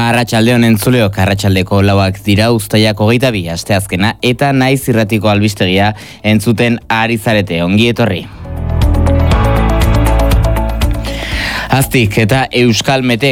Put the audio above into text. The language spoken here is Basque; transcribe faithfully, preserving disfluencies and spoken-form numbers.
Arratsaldeon entzuleok, arratsaldeko lauak dira, uztaiak hogeita bi asteazkena eta naiz irratiko albistegia entzuten ari zarete. Ongi etorri. Aztik eta Euskalmetek